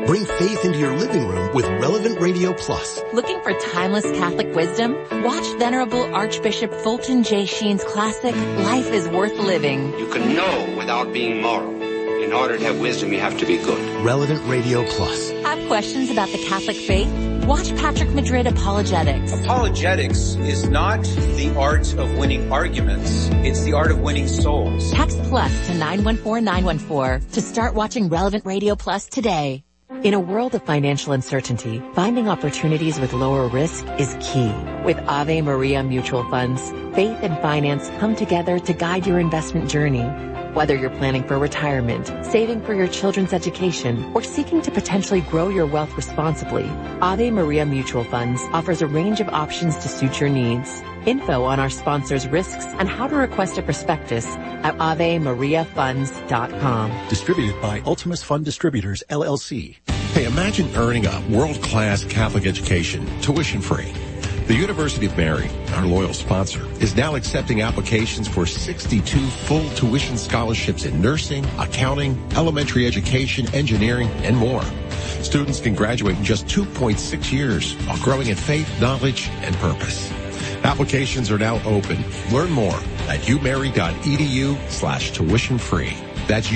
Bring faith into your living room with Relevant Radio Plus. Looking for timeless Catholic wisdom? Watch Venerable Archbishop Fulton J. Sheen's classic, Life is Worth Living. You can know without being moral. In order to have wisdom, you have to be good. Relevant Radio Plus. Have questions about the Catholic faith? Watch Patrick Madrid Apologetics. Apologetics is not the art of winning arguments. It's the art of winning souls. Text plus to 914-914 to start watching Relevant Radio Plus today. In a world of financial uncertainty, finding opportunities with lower risk is key. With Ave Maria Mutual Funds, faith and finance come together to guide your investment journey. Whether you're planning for retirement, saving for your children's education, or seeking to potentially grow your wealth responsibly, Ave Maria Mutual Funds offers a range of options to suit your needs. Info on our sponsors' risks and how to request a prospectus at AveMariaFunds.com. Distributed by Ultimus Fund Distributors, LLC. Hey, imagine earning a world-class Catholic education, tuition-free. The University of Mary, our loyal sponsor, is now accepting applications for 62 full tuition scholarships in nursing, accounting, elementary education, engineering, and more. Students can graduate in just 2.6 years while growing in faith, knowledge, and purpose. Applications are now open. Learn more at umary.edu/tuition-free. That's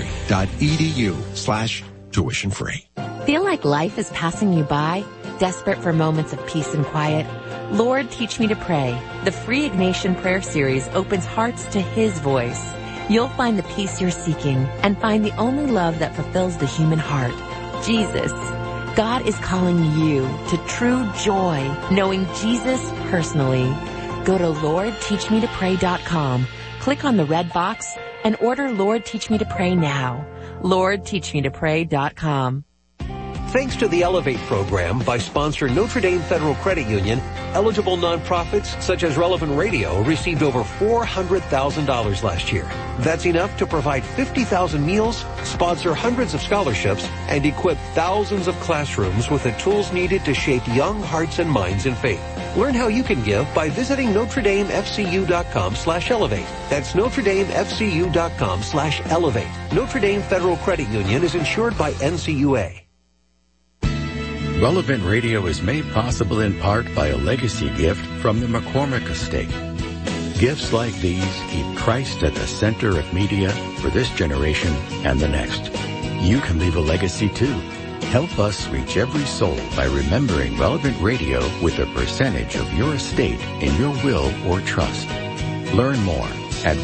umary.edu/tuition-free. Feel like life is passing you by? Desperate for moments of peace and quiet? Lord, Teach Me to Pray. The free Ignatian prayer series opens hearts to His voice. You'll find the peace you're seeking and find the only love that fulfills the human heart, Jesus. God is calling you to true joy, knowing Jesus personally. Go to LordTeachMeToPray.com, click on the red box, and order Lord Teach Me to Pray now. LordTeachMeToPray.com. Thanks to the Elevate program by sponsor Notre Dame Federal Credit Union, eligible nonprofits such as Relevant Radio received over $400,000 last year. That's enough to provide 50,000 meals, sponsor hundreds of scholarships, and equip thousands of classrooms with the tools needed to shape young hearts and minds in faith. Learn how you can give by visiting NotreDameFCU.com/elevate. That's NotreDameFCU.com/elevate. Notre Dame Federal Credit Union is insured by NCUA. Relevant Radio is made possible in part by a legacy gift from the McCormick Estate. Gifts like these keep Christ at the center of media for this generation and the next. You can leave a legacy too. Help us reach every soul by remembering Relevant Radio with a percentage of your estate in your will or trust. Learn more at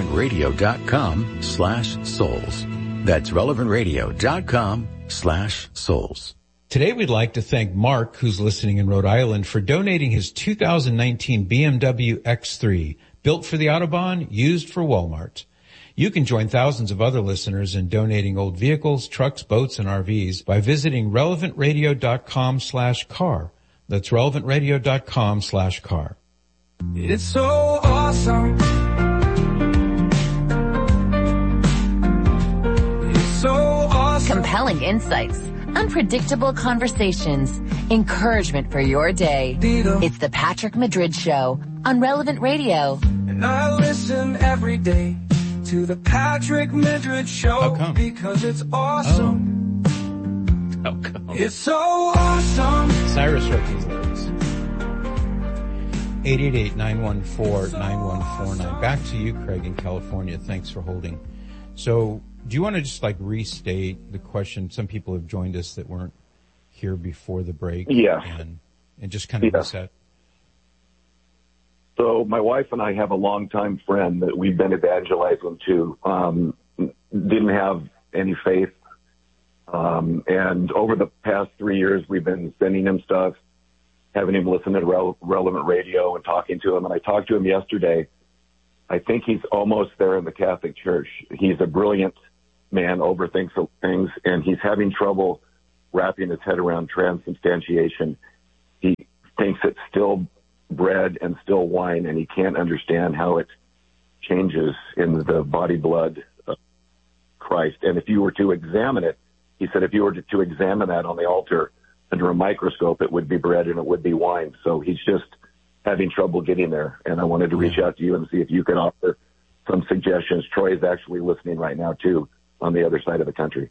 relevantradio.com/souls. That's relevantradio.com/souls. Today we'd like to thank Mark, who's listening in Rhode Island, for donating his 2019 BMW X3, built for the Autobahn, used for Walmart. You can join thousands of other listeners in donating old vehicles, trucks, boats, and RVs by visiting relevantradio.com/car. That's relevantradio.com/car. It's so awesome. It's so awesome. Compelling insights, unpredictable conversations, encouragement for your day. It's the Patrick Madrid Show on Relevant Radio. And I listen every day to the Patrick Madrid Show because it's awesome. How come? It's so awesome. Cyrus wrote these lyrics. 888-914-9149. Back to you, Craig, in California. Thanks for holding. So, do you want to just restate the question? Some people have joined us that weren't here before the break. Yeah. And just kind of reset. So my wife and I have a longtime friend that we've been evangelizing to, didn't have any faith. And over the past 3 years, we've been sending him stuff, having him listen to Relevant Radio and talking to him. And I talked to him yesterday. I think he's almost there in the Catholic Church. He's a brilliant man, overthinks things, and he's having trouble wrapping his head around transubstantiation. He thinks it's still bread and still wine, and he can't understand how it changes in the body blood of Christ. And if you were to examine it, he said if you were to examine that on the altar under a microscope, it would be bread and it would be wine. So he's just having trouble getting there. And I wanted to reach out to you and see if you could offer some suggestions. Troy is actually listening right now, too, on the other side of the country.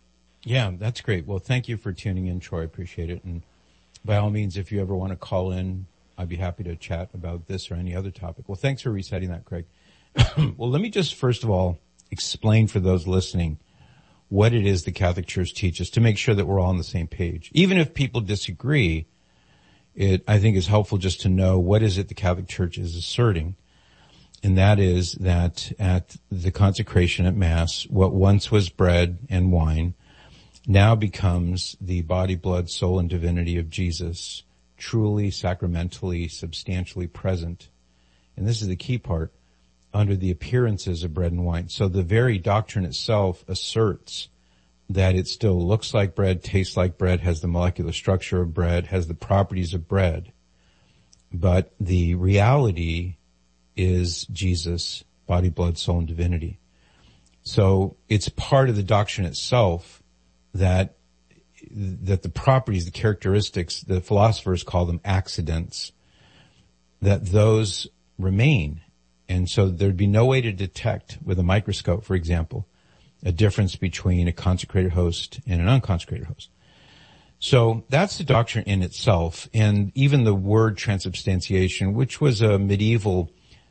Yeah, that's great. Well, thank you for tuning in, Troy. I appreciate it. And by all means, if you ever want to call in, I'd be happy to chat about this or any other topic. Well, thanks for resetting that, Craig. Well, let me just first of all explain for those listening what it is the Catholic Church teaches to make sure that we're all on the same page. Even if people disagree, it, I think, is helpful just to know what is it the Catholic Church is asserting. And that is that at the consecration at Mass, what once was bread and wine now becomes the body, blood, soul, and divinity of Jesus, truly, sacramentally, substantially present. And this is the key part, under the appearances of bread and wine. So the very doctrine itself asserts that it still looks like bread, tastes like bread, has the molecular structure of bread, has the properties of bread. But the reality is Jesus, body, blood, soul, and divinity. So it's part of the doctrine itself that the properties, the characteristics, the philosophers call them accidents, that those remain. And so there'd be no way to detect with a microscope, for example, a difference between a consecrated host and an unconsecrated host. So that's the doctrine in itself. And even the word transubstantiation, which was a medieval,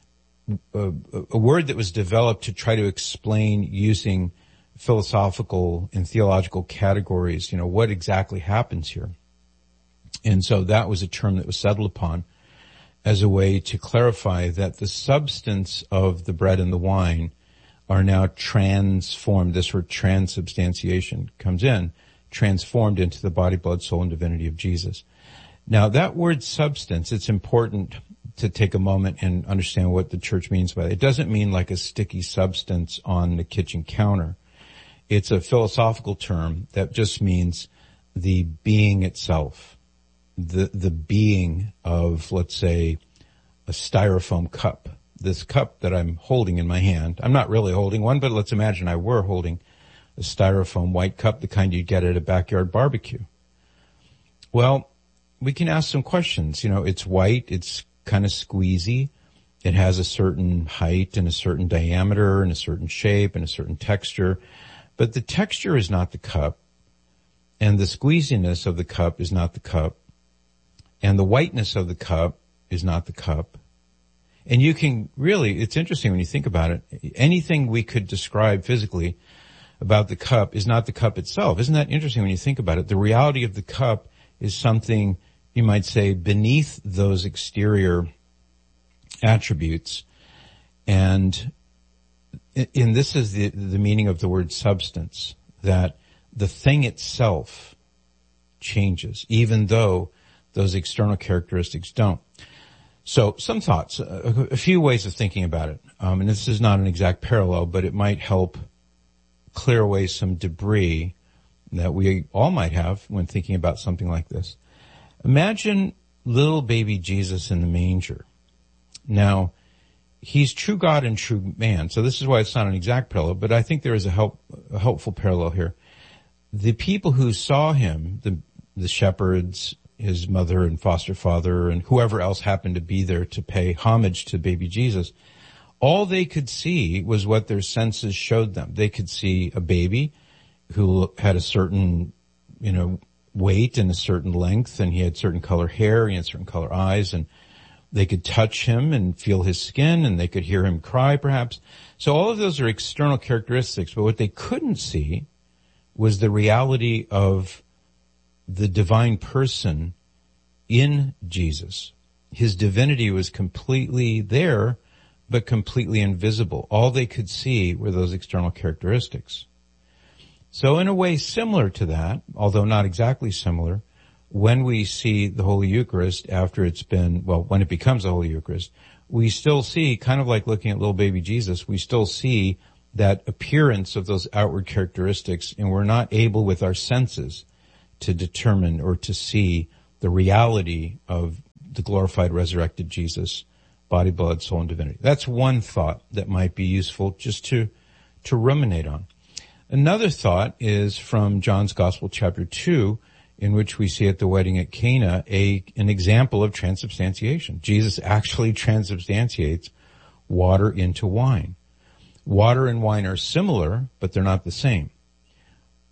a word that was developed to try to explain using philosophical and theological categories, you know, what exactly happens here. And so that was a term that was settled upon as a way to clarify that the substance of the bread and the wine are now transformed. This word transubstantiation comes in, transformed into the body, blood, soul, and divinity of Jesus. Now that word substance, it's important to take a moment and understand what the Church means by it. It doesn't mean like a sticky substance on the kitchen counter. It's a philosophical term that just means the being itself. The being of, let's say, a styrofoam cup. This cup that I'm holding in my hand, I'm not really holding one, but let's imagine I were holding a styrofoam white cup, the kind you'd get at a backyard barbecue. Well, we can ask some questions. You know, it's white, it's kind of squeezy, it has a certain height and a certain diameter and a certain shape and a certain texture, but the texture is not the cup, and the squeeziness of the cup is not the cup, and the whiteness of the cup is not the cup. And you can really, it's interesting when you think about it, anything we could describe physically about the cup is not the cup itself. Isn't that interesting when you think about it? The reality of the cup is something, you might say, beneath those exterior attributes. And this is the meaning of the word substance, that the thing itself changes, even though those external characteristics don't. So some thoughts, a few ways of thinking about it. And this is not an exact parallel, but it might help clear away some debris that we all might have when thinking about something like this. Imagine little baby Jesus in the manger. Now, he's true God and true man, so this is why it's not an exact parallel, but I think there is a helpful parallel here. The people who saw him, the shepherds, his mother and foster father, and whoever else happened to be there to pay homage to baby Jesus, all they could see was what their senses showed them. They could see a baby who had a certain, weight and a certain length, and he had certain color hair, he had certain color eyes, and they could touch him and feel his skin, and they could hear him cry perhaps. So all of those are external characteristics, but what they couldn't see was the reality of the divine person in Jesus. His divinity was completely there, but completely invisible. All they could see were those external characteristics. So in a way similar to that, although not exactly similar, when we see the Holy Eucharist after it's been, when it becomes the Holy Eucharist, we still see, kind of like looking at little baby Jesus, we still see that appearance of those outward characteristics, and we're not able with our senses to determine or to see the reality of the glorified, resurrected Jesus, body, blood, soul, and divinity. That's one thought that might be useful just to ruminate on. Another thought is from John's Gospel, chapter 2, in which we see at the wedding at Cana an example of transubstantiation. Jesus actually transubstantiates water into wine. Water and wine are similar, but they're not the same.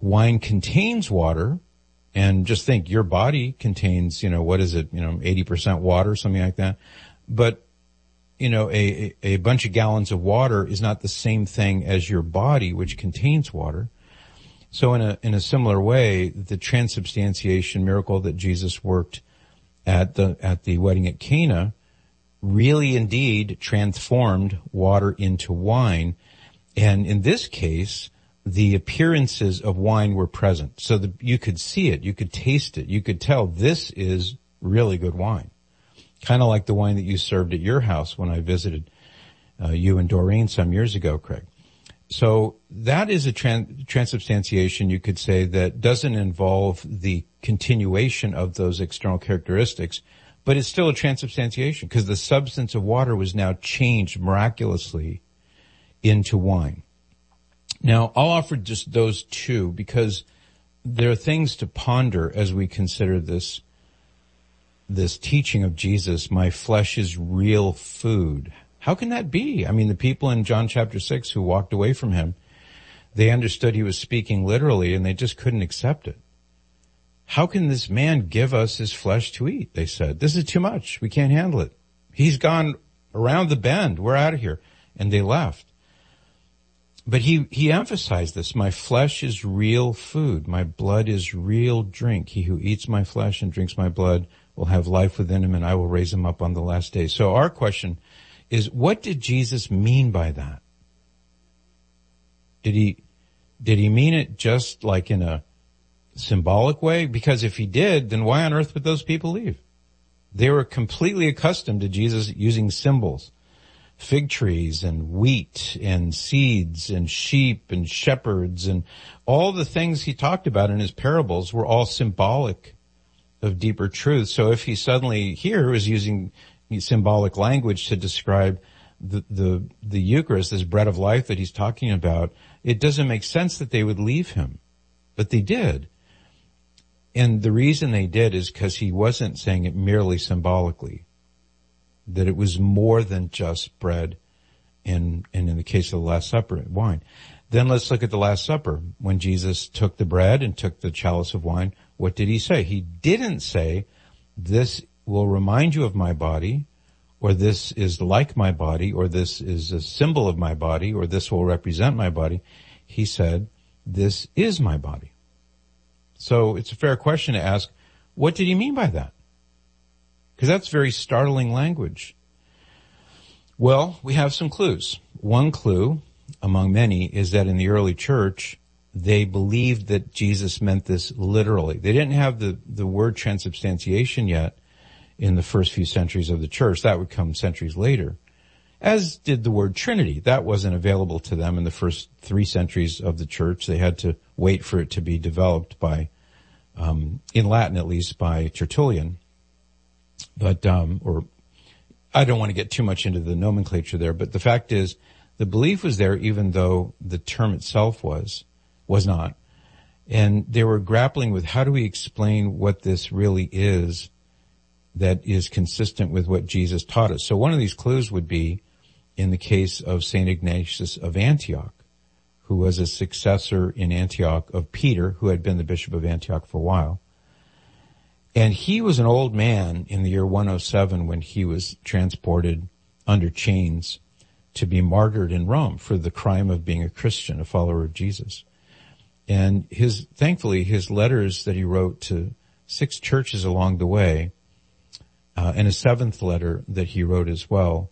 wine contains water, and just think your body contains, 80% water, something like that. But, a bunch of gallons of water is not the same thing as your body, which contains water. So in a similar way, the transubstantiation miracle that Jesus worked at the wedding at Cana really indeed transformed water into wine. And in this case, the appearances of wine were present. So you could see it, you could taste it, you could tell this is really good wine. Kind of like the wine that you served at your house when I visited you and Doreen some years ago, Craig. So that is a transubstantiation, you could say, that doesn't involve the continuation of those external characteristics, but it's still a transubstantiation because the substance of water was now changed miraculously into wine. Now, I'll offer just those two because there are things to ponder as we consider this teaching of Jesus, my flesh is real food. How can that be? I mean, the people in John chapter 6 who walked away from him, they understood he was speaking literally and they just couldn't accept it. How can this man give us his flesh to eat? They said, this is too much. We can't handle it. He's gone around the bend. We're out of here. And they left. But he emphasized this. My flesh is real food. My blood is real drink. He who eats my flesh and drinks my blood will have life within him, and I will raise him up on the last day. So our question is, what did Jesus mean by that? Did he mean it just like in a symbolic way? Because if he did, then why on earth would those people leave? They were completely accustomed to Jesus using symbols. Fig trees and wheat and seeds and sheep and shepherds and all the things he talked about in his parables were all symbolic of deeper truth. So if he suddenly here is using symbolic language to describe the Eucharist, this bread of life that he's talking about, it doesn't make sense that they would leave him. But they did. And the reason they did is because he wasn't saying it merely symbolically, that it was more than just bread and in the case of the Last Supper, wine. Then let's look at the Last Supper. When Jesus took the bread and took the chalice of wine, what did he say? He didn't say, this will remind you of my body, or this is like my body, or this is a symbol of my body, or this will represent my body. He said, this is my body. So it's a fair question to ask, what did he mean by that? Because that's very startling language. Well, we have some clues. One clue, among many, is that in the early church, they believed that Jesus meant this literally. They didn't have the word transubstantiation yet in the first few centuries of the church. That would come centuries later. As did the word Trinity. That wasn't available to them in the first 3 centuries of the church. They had to wait for it to be developed by, in Latin at least, by Tertullian. But, or I don't want to get too much into the nomenclature there, but the fact is the belief was there even though the term itself was not. And they were grappling with how do we explain what this really is that is consistent with what Jesus taught us. So one of these clues would be in the case of St. Ignatius of Antioch, who was a successor in Antioch of Peter, who had been the bishop of Antioch for a while. And he was an old man in the year 107 when he was transported under chains to be martyred in Rome for the crime of being a Christian, a follower of Jesus. And thankfully, his letters that he wrote to 6 churches along the way, and a 7th letter that he wrote as well,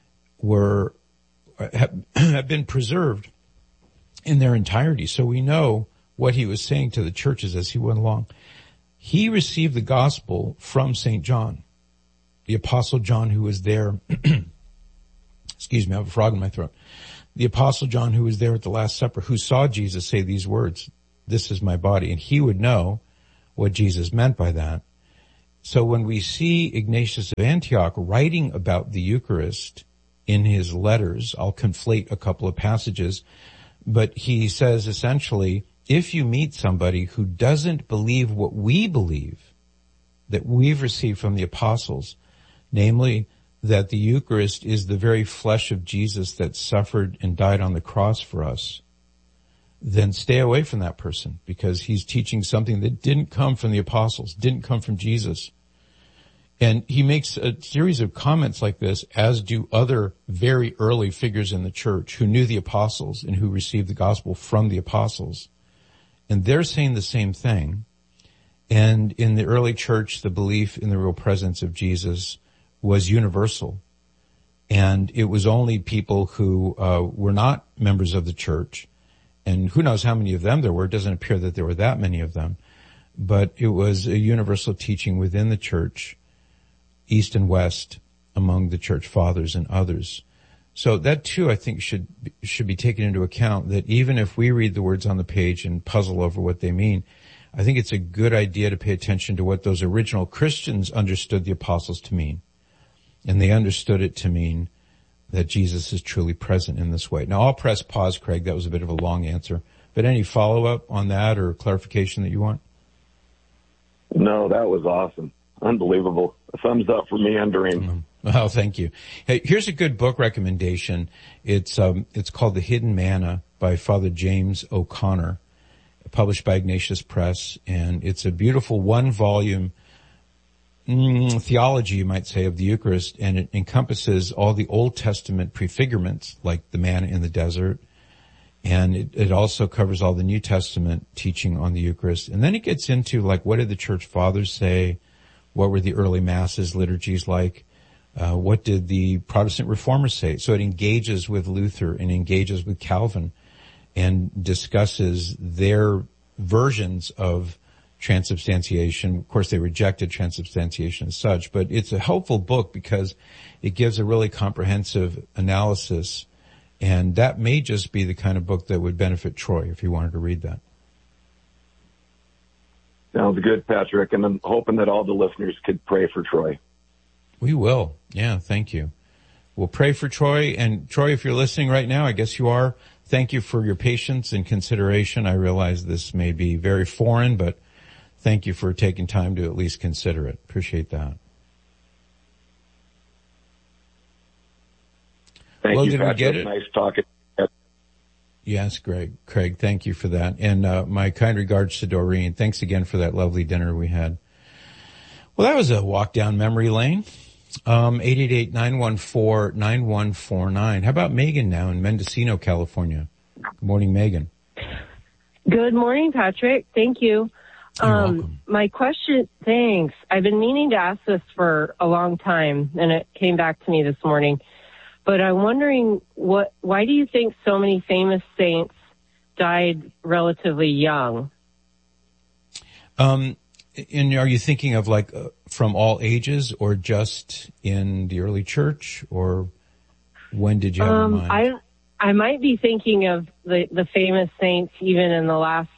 have been preserved in their entirety. So we know what he was saying to the churches as he went along. He received the gospel from St. John, the Apostle John who was there. Excuse me, I have a frog in my throat. The Apostle John who was there at the Last Supper, who saw Jesus say these words, this is my body. And he would know what Jesus meant by that. So when we see Ignatius of Antioch writing about the Eucharist in his letters, I'll conflate a couple of passages, but he says essentially, if you meet somebody who doesn't believe what we believe that we've received from the apostles, namely that the Eucharist is the very flesh of Jesus that suffered and died on the cross for us, then stay away from that person, because he's teaching something that didn't come from the apostles, didn't come from Jesus. And he makes a series of comments like this, as do other very early figures in the church who knew the apostles and who received the gospel from the apostles. And they're saying the same thing. And in the early church, the belief in the real presence of Jesus was universal. And it was only people who were not members of the church, and who knows how many of them there were. It doesn't appear that there were that many of them. But it was a universal teaching within the church, East and West, among the church fathers and others. So that too, I think, should be taken into account, that even if we read the words on the page and puzzle over what they mean, I think it's a good idea to pay attention to what those original Christians understood the apostles to mean. And they understood it to mean that Jesus is truly present in this way. Now, I'll press pause, Craig. That was a bit of a long answer. But any follow-up on that or clarification that you want? No, that was awesome. Unbelievable. A thumbs up for meandering. Oh, thank you. Hey, here's a good book recommendation. It's called The Hidden Manna by Father James O'Connor, published by Ignatius Press. And it's a beautiful one-volume theology, you might say, of the Eucharist, and it encompasses all the Old Testament prefigurements, like the manna in the desert, and it also covers all the New Testament teaching on the Eucharist. And then it gets into, like, what did the church fathers say? What were the early masses, liturgies like? What did the Protestant reformers say? So it engages with Luther and engages with Calvin and discusses their versions of transubstantiation. Of course, they rejected transubstantiation as such, but it's a helpful book because it gives a really comprehensive analysis, and that may just be the kind of book that would benefit Troy if he wanted to read that. Sounds good, Patrick, and I'm hoping that all the listeners could pray for Troy. We will. Yeah, thank you. We'll pray for Troy, and Troy, if you're listening right now, I guess you are, thank you for your patience and consideration. I realize this may be very foreign, but thank you for taking time to at least consider it. Appreciate that. Thank you, did Patrick. We get it? Nice talking. Yes, Craig, thank you for that. And my kind regards to Doreen. Thanks again for that lovely dinner we had. Well, that was a walk down memory lane. 888-914-9149. How about Megan now in Mendocino, California? Good morning, Megan. Good morning, Patrick. Thank you. You're welcome. My question, thanks. I've been meaning to ask this for a long time, and it came back to me this morning. But I'm wondering, why do you think so many famous saints died relatively young? And are you thinking of like from all ages, or just in the early church, or when did you have in mind? I might be thinking of the famous saints even in the last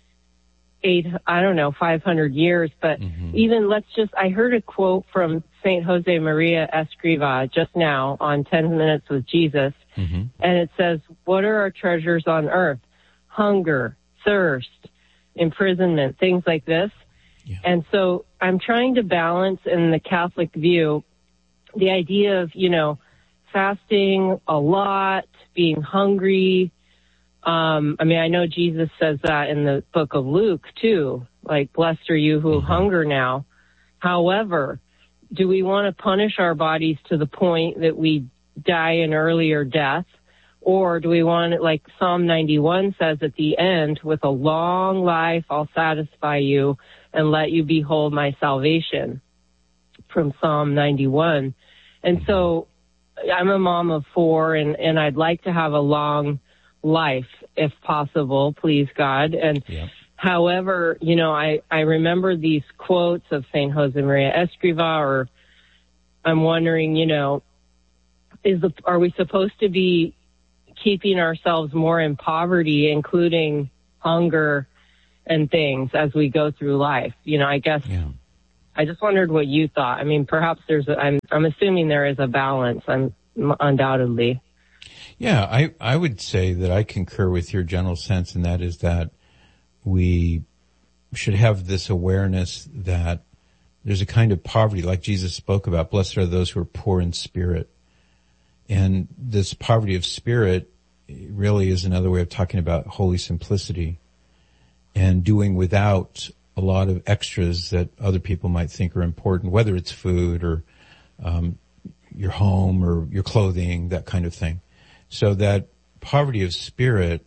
500 years, but even I heard a quote from Saint Jose Maria Escriva just now on 10 Minutes with Jesus, and it says, what are our treasures on earth? Hunger, thirst, imprisonment, things like this. Yeah. And so I'm trying to balance in the Catholic view the idea of, fasting a lot, being hungry. I know Jesus says that in the book of Luke too, like, blessed are you who hunger now. However, do we want to punish our bodies to the point that we die an earlier death? Or do we want it, like Psalm 91 says at the end, with a long life I'll satisfy you and let you behold my salvation, from Psalm 91. And so I'm a mom of 4, and I'd like to have a long life if possible, please God. And however, I remember these quotes of Saint Jose Maria Escriva, or I'm wondering, are we supposed to be keeping ourselves more in poverty, including hunger and things, as we go through life? I guess I just wondered what you thought. Perhaps I'm assuming there is a balance, undoubtedly. Yeah, I would say that I concur with your general sense, and that is that we should have this awareness that there's a kind of poverty, like Jesus spoke about. Blessed are those who are poor in spirit. And this poverty of spirit really is another way of talking about holy simplicity and doing without a lot of extras that other people might think are important, whether it's food or your home or your clothing, that kind of thing. So that poverty of spirit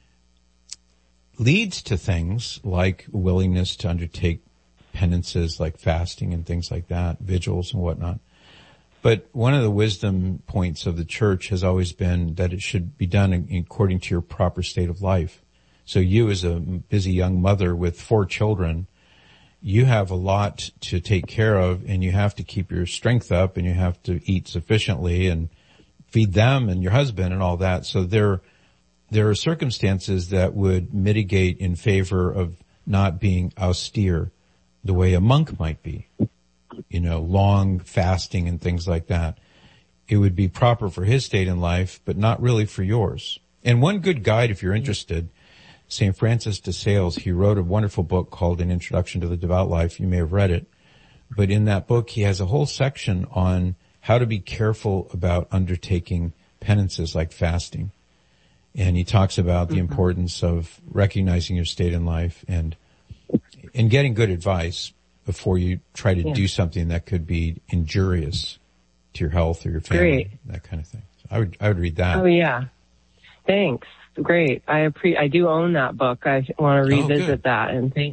leads to things like willingness to undertake penances like fasting and things like that, vigils and whatnot. But one of the wisdom points of the church has always been that it should be done according to your proper state of life. So you, as a busy young mother with 4 children, you have a lot to take care of, and you have to keep your strength up, and you have to eat sufficiently and feed them and your husband and all that. So there are circumstances that would mitigate in favor of not being austere the way a monk might be. You know, long fasting and things like that. It would be proper for his state in life, but not really for yours. And one good guide, if you're interested, St. Francis de Sales, he wrote a wonderful book called An Introduction to the Devout Life. You may have read it. But in that book, he has a whole section on how to be careful about undertaking penances like fasting. And he talks about the importance of recognizing your state in life and getting good advice before you try to do something that could be injurious to your health or your family, that kind of thing. So I would read that. Oh yeah. Thanks. Great. I do own that book. I want to revisit that and thank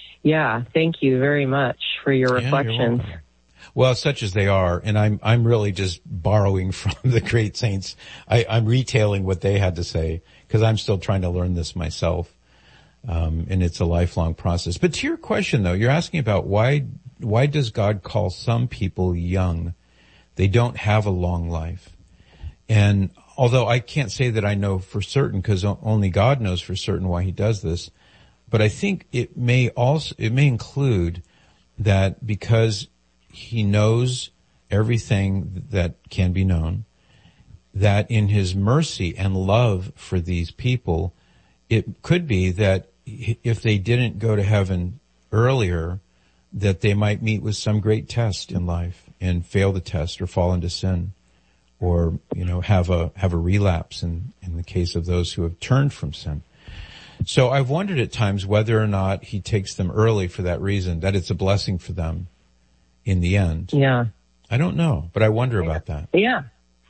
you very much for your reflections. Well, such as they are, and I'm really just borrowing from the great saints. I'm retailing what they had to say because I'm still trying to learn this myself. And it's a lifelong process. But to your question though, you're asking about why does God call some people young? They don't have a long life. And although I can't say that I know for certain because only God knows for certain why he does this, but I think it may include that because he knows everything that can be known, that in his mercy and love for these people, it could be that if they didn't go to heaven earlier, that they might meet with some great test in life and fail the test or fall into sin or, have a relapse in the case of those who have turned from sin. So I've wondered at times whether or not he takes them early for that reason, that it's a blessing for them in the end. Yeah. I don't know, but I wonder about that. Yeah.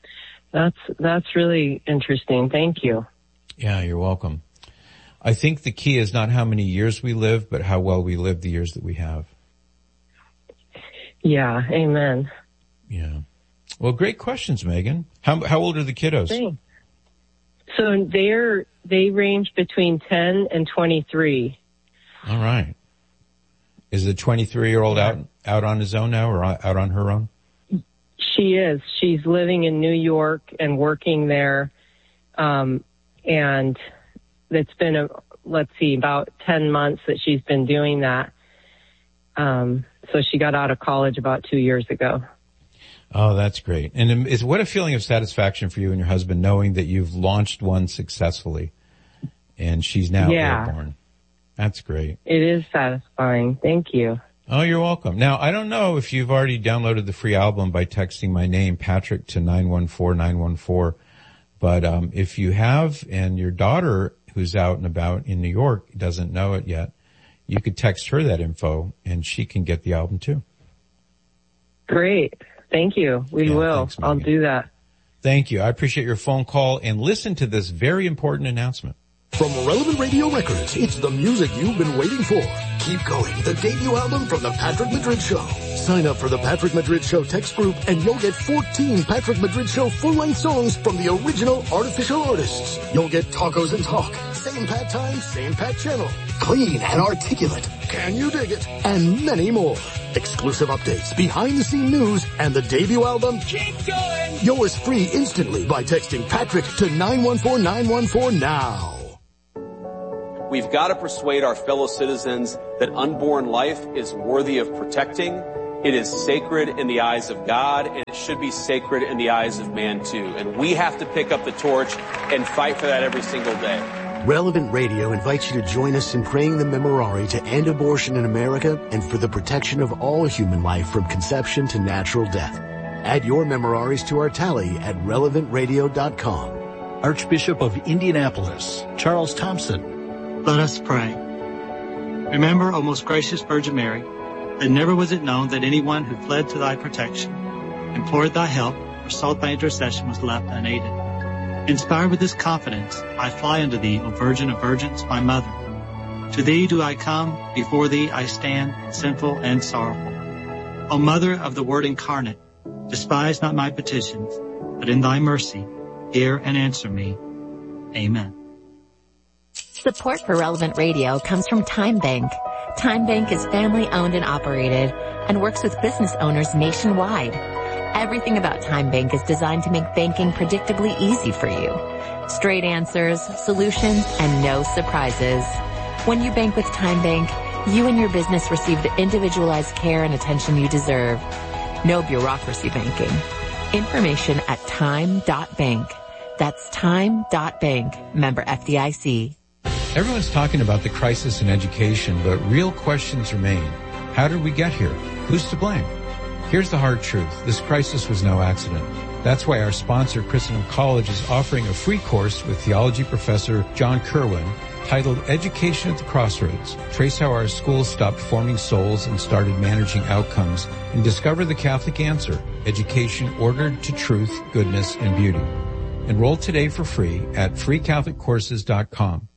That's really interesting. Thank you. Yeah, you're welcome. I think the key is not how many years we live, but how well we live the years that we have. Yeah, amen. Yeah. Well, great questions, Megan. How old are the kiddos? Thanks. So they range between 10 and 23. All right. Is the 23-year-old out on his own now or out on her own? She is. She's living in New York and working there. And it's been about 10 months that she's been doing that. So she got out of college about 2 years ago. Oh, that's great. And what a feeling of satisfaction for you and your husband knowing that you've launched one successfully and she's now airborne. That's great. It is satisfying. Thank you. Oh, you're welcome. Now, I don't know if you've already downloaded the free album by texting my name, Patrick, to 914-914. But if you have and your daughter who's out and about in New York doesn't know it yet, you could text her that info and she can get the album too. Great. Thank you. We will. Thanks, I'll do that. Thank you. I appreciate your phone call and listen to this very important announcement. From Relevant Radio Records, it's the music you've been waiting for. Keep Going, the debut album from The Patrick Madrid Show. Sign up for The Patrick Madrid Show text group and you'll get 14 Patrick Madrid Show full-length songs from the original artificial artists. You'll get Tacos and Talk, Same Pat Time, Same Pat Channel, Clean and Articulate, Can You Dig It, and many more. Exclusive updates, behind-the-scene news, and the debut album, Keep Going. Yours free instantly by texting Patrick to 914-914 now. We've got to persuade our fellow citizens that unborn life is worthy of protecting. It is sacred in the eyes of God, and it should be sacred in the eyes of man too. And we have to pick up the torch and fight for that every single day. Relevant Radio invites you to join us in praying the Memorare to end abortion in America and for the protection of all human life from conception to natural death. Add your Memoraries to our tally at relevantradio.com. Archbishop of Indianapolis, Charles Thompson. Let us pray. Remember, O most gracious Virgin Mary, that never was it known that anyone who fled to thy protection, implored thy help, or sought thy intercession was left unaided. Inspired with this confidence, I fly unto thee, O Virgin of Virgins, my mother. To thee do I come, before thee I stand, sinful and sorrowful. O Mother of the Word incarnate, despise not my petitions, but in thy mercy, hear and answer me. Amen. Support for Relevant Radio comes from Time Bank. Time Bank is family owned and operated and works with business owners nationwide. Everything about Time Bank is designed to make banking predictably easy for you. Straight answers, solutions, and no surprises. When you bank with Time Bank, you and your business receive the individualized care and attention you deserve. No bureaucracy banking. Information at time.bank. That's time.bank. Member FDIC. Everyone's talking about the crisis in education, but real questions remain. How did we get here? Who's to blame? Here's the hard truth. This crisis was no accident. That's why our sponsor, Christendom College, is offering a free course with theology professor John Kerwin titled Education at the Crossroads. Trace how our schools stopped forming souls and started managing outcomes, and discover the Catholic answer, education ordered to truth, goodness, and beauty. Enroll today for free at freecatholiccourses.com.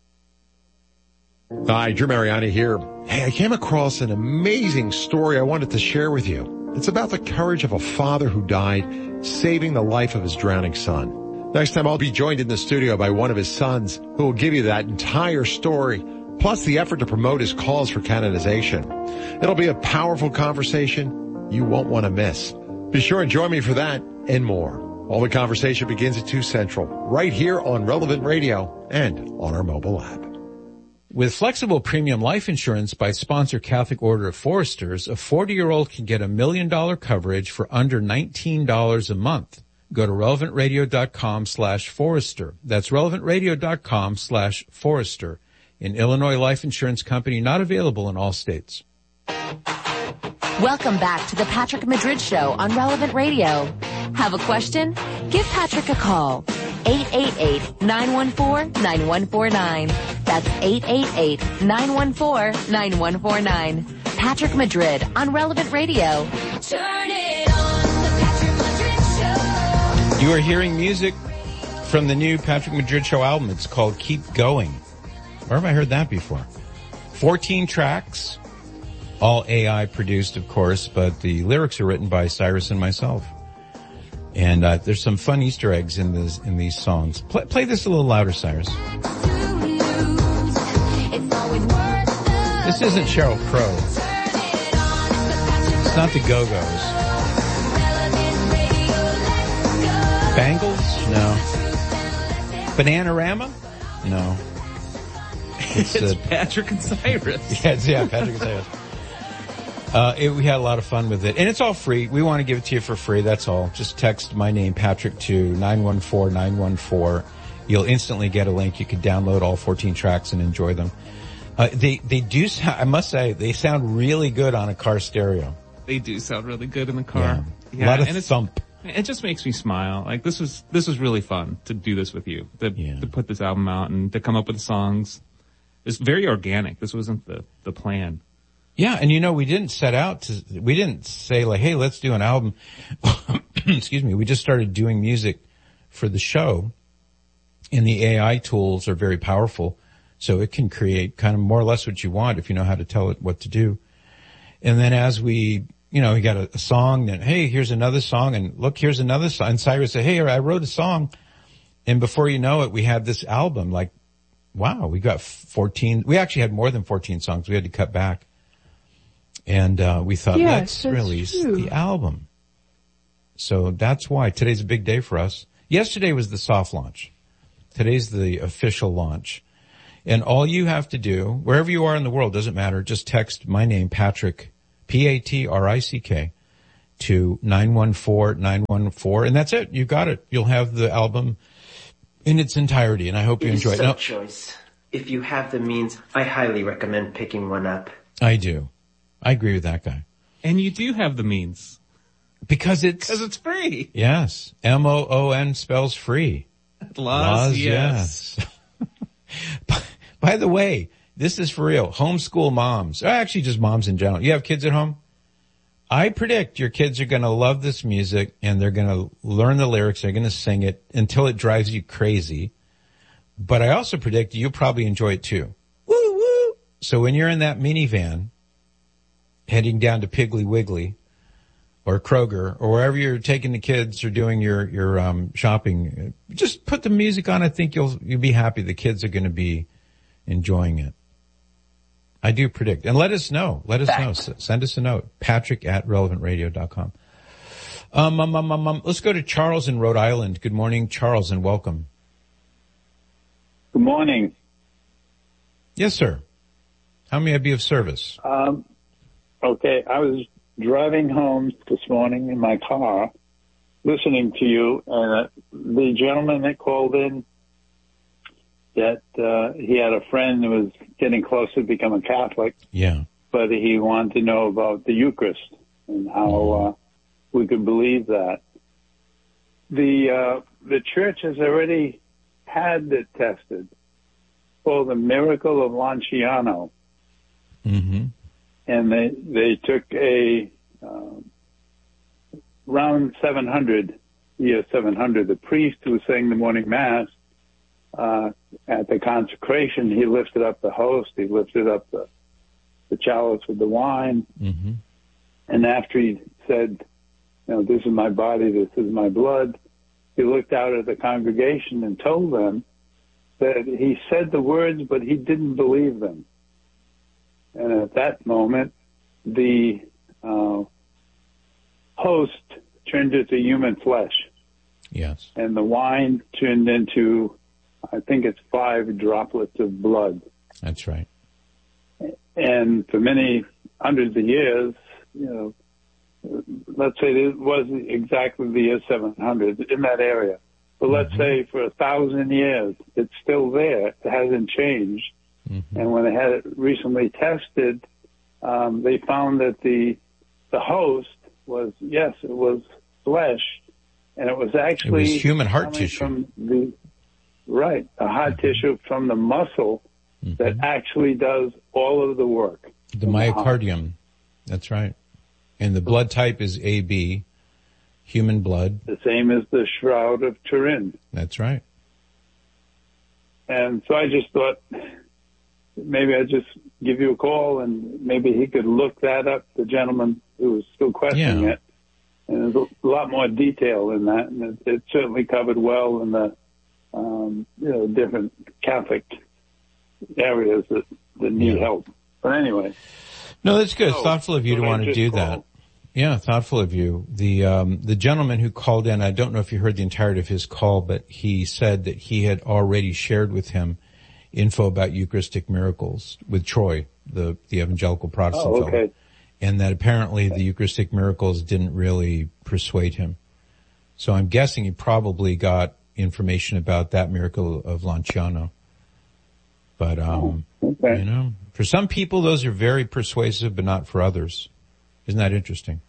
Hi, Drew Mariani here. Hey, I came across an amazing story I wanted to share with you. It's about the courage of a father who died saving the life of his drowning son. Next time I'll be joined in the studio by one of his sons who will give you that entire story, plus the effort to promote his cause for canonization. It'll be a powerful conversation you won't want to miss. Be sure and join me for that and more. All the conversation begins at 2 Central, right here on Relevant Radio and on our mobile app. With flexible premium life insurance by sponsor Catholic Order of Foresters, a 40-year-old can get $1 million coverage for under $19 a month. Go to relevantradio.com/Forester. That's relevantradio.com/Forester. An Illinois life insurance company not available in all states. Welcome back to the Patrick Madrid Show on Relevant Radio. Have a question? Give Patrick a call. 888-914-9149. That's 888-914-9149. Patrick Madrid on Relevant Radio. Turn it on, the Patrick Madrid Show. You are hearing music from the new Patrick Madrid Show album. It's called Keep Going. Where have I heard that before? 14 tracks, all AI produced, of course, but the lyrics are written by Cyrus and myself. And there's some fun Easter eggs in these songs. Play this a little louder, Cyrus. This isn't Sheryl Crow. It's not the Go-Go's. Bangles? No. Bananarama? No. It's Patrick and Cyrus. Yeah, Patrick and Cyrus. We had a lot of fun with it. And it's all free. We want to give it to you for free. That's all. Just text my name, Patrick, to 914-914. You'll instantly get a link. You can download all 14 tracks and enjoy them. They do sound, I must say, they sound really good on a car stereo. They do sound really good in the car. Yeah. A lot of thump. It just makes me smile. Like this was really fun to do this with you. To put this album out and to come up with songs. It's very organic. This wasn't the plan. Yeah, and we didn't we didn't say like, hey, let's do an album. Excuse me. We just started doing music for the show, and the AI tools are very powerful, so it can create kind of more or less what you want if you know how to tell it what to do. And then as we got a song, then, hey, here's another song, and look, here's another song. And Cyrus said, hey, I wrote a song. And before you know it, we had this album. Like, wow, we got 14. We actually had more than 14 songs. We had to cut back. And we thought, let's release the album. So that's why today's a big day for us. Yesterday was the soft launch. Today's the official launch. And all you have to do, wherever you are in the world, doesn't matter, just text my name, Patrick, Patrick, to 914-914, and that's it. You got it. You'll have the album in its entirety, and I hope you enjoy it. It's a choice. If you have the means, I highly recommend picking one up. I do. I agree with that guy. And you do have the means. Because it's free. Yes. MOON spells free. Laws, yes. By the way, this is for real. Homeschool moms, or actually just moms in general. You have kids at home? I predict your kids are going to love this music and they're going to learn the lyrics. They're going to sing it until it drives you crazy. But I also predict you'll probably enjoy it too. Woo woo. So when you're in that minivan heading down to Piggly Wiggly or Kroger or wherever you're taking the kids or doing your shopping, just put the music on. I think you'll be happy. The kids are going to be enjoying it. I do predict. And let us know. Let us know. Send us a note. Patrick@relevantradio.com. Let's go to Charles in Rhode Island. Good morning, Charles, and welcome. Good morning. Yes, sir. How may I be of service? Okay. I was driving home this morning in my car, listening to you, and the gentleman that called in that he had a friend who was getting closer to become a Catholic. Yeah. But he wanted to know about the Eucharist and how we could believe that. The church has already had it tested for the miracle of Lanciano. Mm-hmm. And they took around 700, year 700, the priest who was saying the morning mass, at the consecration, he lifted up the host, he lifted up the chalice with the wine, mm-hmm. and after he said, this is my body, this is my blood, he looked out at the congregation and told them that he said the words, but he didn't believe them. And at that moment, the host turned into human flesh. Yes. And the wine turned into, I think it's 5 droplets of blood. That's right. And for many hundreds of years, let's say it was exactly the year 700 in that area. But let's say for 1,000 years, it's still there. It hasn't changed. Mm-hmm. And when they had it recently tested, they found that the host was, yes, it was flesh, and it was actually... It was human heart tissue. The heart tissue from the muscle that actually does all of the work. The myocardium. That's right. And the blood type is AB, human blood. The same as the Shroud of Turin. That's right. And so I just thought maybe I'd just give you a call and maybe he could look that up, the gentleman who was still questioning it. And there's a lot more detail in that, and it certainly covered well in the different Catholic areas that need help. But anyway. No, that's good. It's thoughtful of you to want to do that. Yeah, thoughtful of you. The gentleman who called in, I don't know if you heard the entirety of his call, but he said that he had already shared with him info about Eucharistic miracles with Troy, the evangelical Protestant fellow. And that apparently the Eucharistic miracles didn't really persuade him. So I'm guessing he probably got information about that miracle of Lanciano. But, for some people, those are very persuasive, but not for others. Isn't that interesting?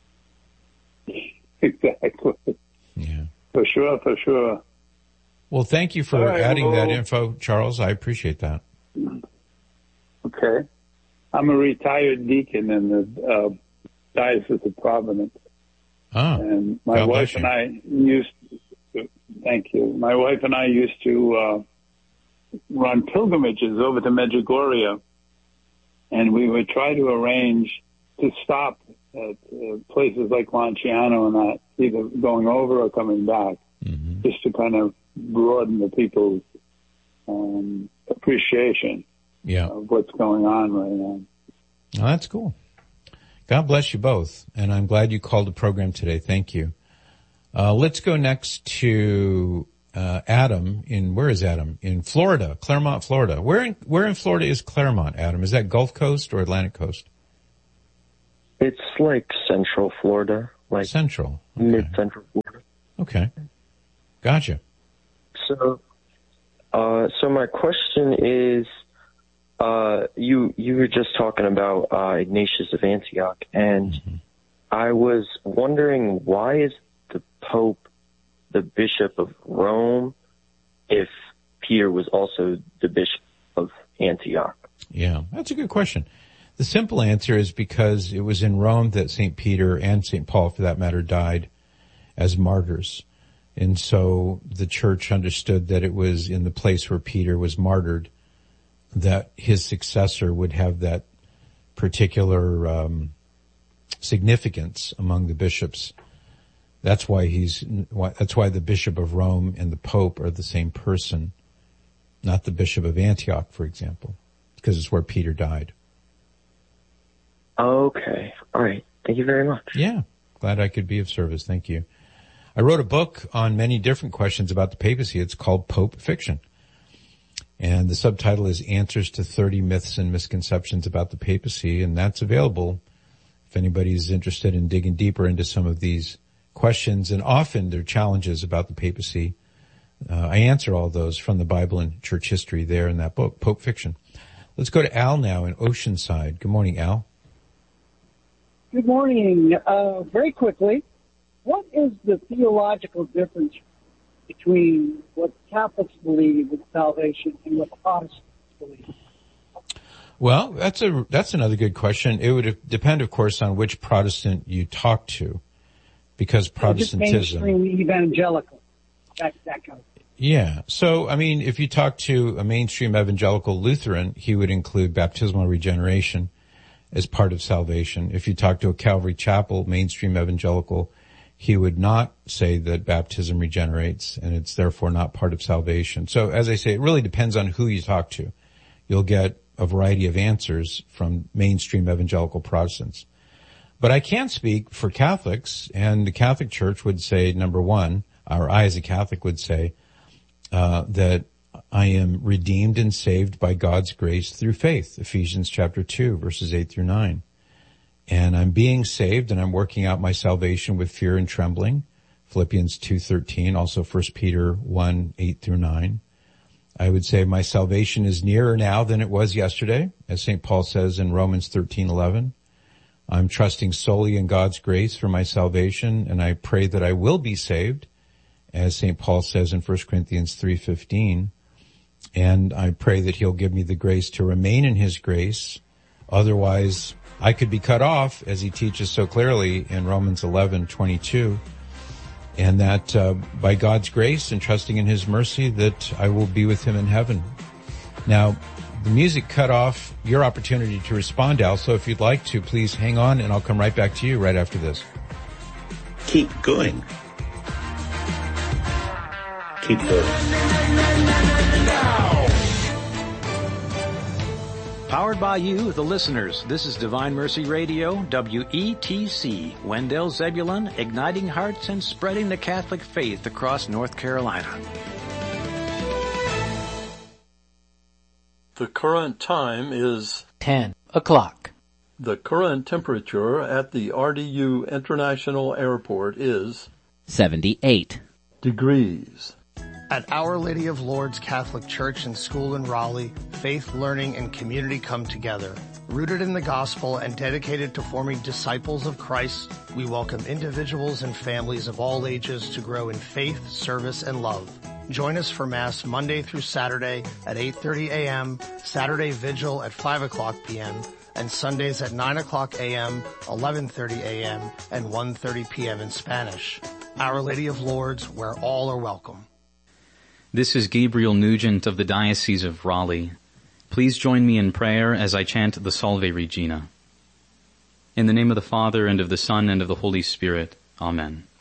Exactly. Yeah. For sure. Well, thank you for adding that info, Charles. I appreciate that. Okay. I'm a retired deacon in the Diocese of Providence. Oh, and my wife and I used to run pilgrimages over to Medjugorje, and we would try to arrange to stop at places like Lanciano and that, either going over or coming back, just to kind of broaden the people's appreciation of what's going on right now. Oh, that's cool. God bless you both, and I'm glad you called the program today. Thank you. Let's go next to Adam where is Adam? In Florida, Claremont, Florida. Where in Florida is Claremont, Adam? Is that Gulf Coast or Atlantic Coast? It's like Central Florida, like Central, okay. Mid-Central Florida. Okay, gotcha. So my question is, you were just talking about Ignatius of Antioch, and I was wondering, why is the Pope the Bishop of Rome if Peter was also the bishop of Antioch? Yeah, that's a good question. The simple answer is because it was in Rome that St. Peter and St. Paul, for that matter, died as martyrs. And so the church understood that it was in the place where Peter was martyred that his successor would have that particular significance among the bishops. That's why the Bishop of Rome and the Pope are the same person, not the Bishop of Antioch, for example, because it's where Peter died. Okay. All right. Thank you very much. Yeah. Glad I could be of service. Thank you. I wrote a book on many different questions about the papacy. It's called Pope Fiction. And the subtitle is Answers to 30 Myths and Misconceptions About the Papacy. And that's available if anybody's interested in digging deeper into some of these questions. And often they're challenges about the papacy. I answer all those from the Bible and church history there in that book, Pope Fiction. Let's go to Al now in Oceanside. Good morning, Al. Good morning. Very quickly, what is the theological difference between what Catholics believe in salvation and what Protestants believe? Well, that's another good question. It would depend, of course, on which Protestant you talk to, because Protestantism... Just mainstream evangelical, that kind of thing. Yeah. So, I mean, if you talk to a mainstream evangelical Lutheran, he would include baptismal regeneration as part of salvation. If you talk to a Calvary Chapel mainstream evangelical, he would not say that baptism regenerates and it's therefore not part of salvation. So as I say, it really depends on who you talk to. You'll get a variety of answers from mainstream evangelical Protestants. But I can speak for Catholics, and the Catholic Church would say, number one, or I as a Catholic would say, that I am redeemed and saved by God's grace through faith, Ephesians chapter 2, verses 8 through 9. And I'm being saved and I'm working out my salvation with fear and trembling, Philippians 2:13, also 1 Peter 1, 8 through 9. I would say my salvation is nearer now than it was yesterday, as St. Paul says in Romans 13:11. I'm trusting solely in God's grace for my salvation, and I pray that I will be saved, as St. Paul says in 1 Corinthians 3:15. And I pray that he'll give me the grace to remain in his grace. Otherwise, I could be cut off, as he teaches so clearly in Romans 11:22. And that by God's grace and trusting in his mercy that I will be with him in heaven. Now, the music cut off your opportunity to respond, Al, so if you'd like to, please hang on and I'll come right back to you right after this. Keep going. Keep going. Powered by you, the listeners. This is Divine Mercy Radio, WETC, Wendell Zebulon, igniting hearts and spreading the Catholic faith across North Carolina. The current time is 10 o'clock. The current temperature at the RDU International Airport is 78 degrees. At Our Lady of Lourdes Catholic Church and School in Raleigh, faith, learning, and community come together. Rooted in the gospel and dedicated to forming disciples of Christ, we welcome individuals and families of all ages to grow in faith, service, and love. Join us for Mass Monday through Saturday at 8:30 a.m., Saturday Vigil at 5 o'clock p.m., and Sundays at 9 o'clock a.m., 11:30 a.m., and 1:30 p.m. in Spanish. Our Lady of Lourdes, where all are welcome. This is Gabriel Nugent of the Diocese of Raleigh. Please join me in prayer as I chant the Salve Regina. In the name of the Father, and of the Son, and of the Holy Spirit. Amen.